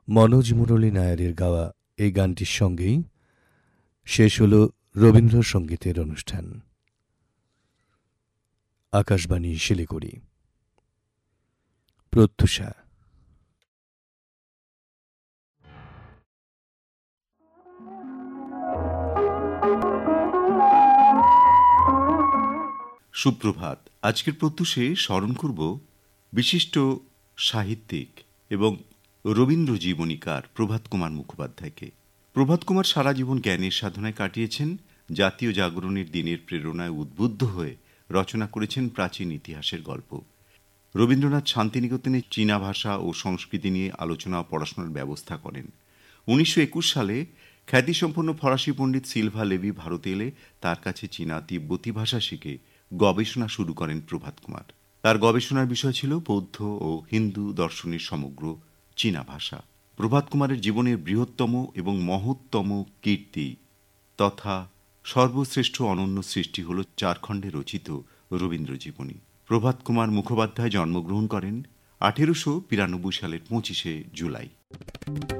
মনোজ মুরলী নায়ারের গাওয়া এই গানটির সঙ্গেই শেষ হল রবীন্দ্রসঙ্গীতের অনুষ্ঠান। আকাশবাণী শিলিগুড়ি। প্রত্যুষা। সুপ্রভাত। আজকের প্রত্যুষে স্মরণ করব বিশিষ্ট সাহিত্যিক এবং রবীন্দ্র জীবনীকার প্রভাত কুমার মুখোপাধ্যায়কে। প্রভাত কুমার সারা জীবন জ্ঞানের সাধনায় কাটিয়েছেন। জাতীয় জাগরণের দিনের প্রেরণায় উদ্বুদ্ধ হয়ে রচনা করেছেন প্রাচীন ইতিহাসের গল্প। রবীন্দ্রনাথ শান্তিনিকেতনে চীনা ভাষা ও সংস্কৃতি নিয়ে আলোচনা ও পড়াশোনার ব্যবস্থা করেন। 1921 সালে খ্যাতিসম্পন্ন ফরাসি পণ্ডিত সিলভা লেভি ভারতে এলে তার কাছে চীনা তিব্বতী ভাষা শিখে গবেষণা শুরু করেন প্রভাত কুমার। তার গবেষণার বিষয় ছিল বৌদ্ধ ও হিন্দু দর্শনের সমগ্র চীনা ভাষা। প্রভাত কুমারের জীবনের বৃহত্তম এবং মহত্তম কীর্তি তথা সর্বশ্রেষ্ঠ অনন্য সৃষ্টি হল 4 খণ্ডে রচিত রবীন্দ্র জীবনী। প্রভাত কুমার মুখোপাধ্যায় জন্মগ্রহণ করেন 1892 সালের 25শে জুলাই।